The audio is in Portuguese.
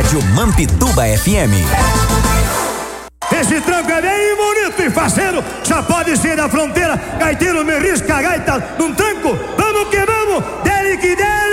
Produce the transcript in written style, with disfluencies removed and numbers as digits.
Rádio Mampituba FM. Esse tranco é bem bonito e faceiro, só pode ser da fronteira. Gaiteiro me risca a gaita num tranco, vamos que vamos, dele que dele.